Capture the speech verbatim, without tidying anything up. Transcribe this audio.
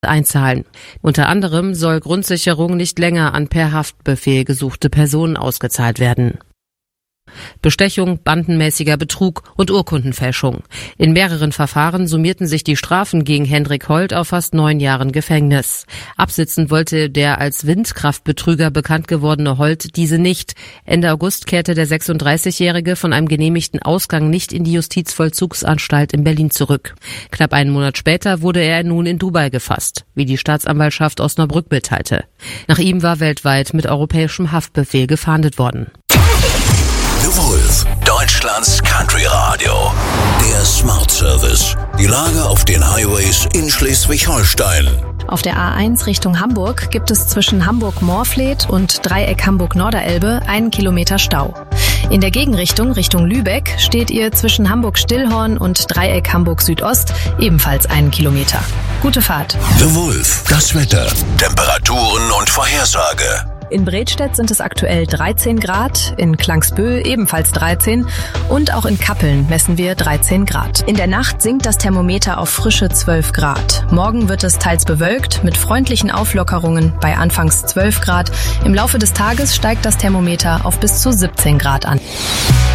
einzahlen. Unter anderem soll Grundsicherung nicht länger an per Haftbefehl gesuchte Personen ausgezahlt werden. Bestechung, bandenmäßiger Betrug und Urkundenfälschung. In mehreren Verfahren summierten sich die Strafen gegen Hendrik Holt auf fast neun Jahren Gefängnis. Absitzen wollte der als Windkraftbetrüger bekannt gewordene Holt diese nicht. Ende August kehrte der sechsunddreißigjährige von einem genehmigten Ausgang nicht in die Justizvollzugsanstalt in Berlin zurück. Knapp einen Monat später wurde er nun in Dubai gefasst, wie die Staatsanwaltschaft Osnabrück mitteilte. Nach ihm war weltweit mit europäischem Haftbefehl gefahndet worden. The Wolf, Deutschlands Country Radio. Der Smart Service. Die Lage auf den Highways in Schleswig-Holstein. Auf der A eins Richtung Hamburg gibt es zwischen Hamburg-Morfleet und Dreieck Hamburg-Norderelbe einen Kilometer Stau. In der Gegenrichtung Richtung Lübeck steht ihr zwischen Hamburg-Stillhorn und Dreieck Hamburg-Südost ebenfalls einen Kilometer. Gute Fahrt. The Wolf, das Wetter, Temperaturen und Vorhersage. In Bredstedt sind es aktuell dreizehn Grad, in Klangsbühl ebenfalls dreizehn und auch in Kappeln messen wir dreizehn Grad. In der Nacht sinkt das Thermometer auf frische zwölf Grad. Morgen wird es teils bewölkt mit freundlichen Auflockerungen bei anfangs zwölf Grad. Im Laufe des Tages steigt das Thermometer auf bis zu siebzehn Grad an.